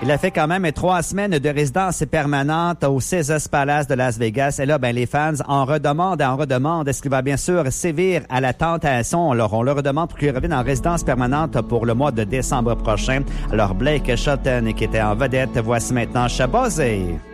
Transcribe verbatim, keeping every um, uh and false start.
Il a fait quand même trois semaines de résidence permanente au Caesars Palace de Las Vegas. Et là, ben, les fans en redemandent, en redemandent. Est-ce qu'il va bien sûr sévir à la tentation? Alors, on le redemande pour qu'il revienne en résidence permanente pour le mois de décembre prochain. Alors, Blake Shelton, qui était en vedette, voici maintenant Shabazz.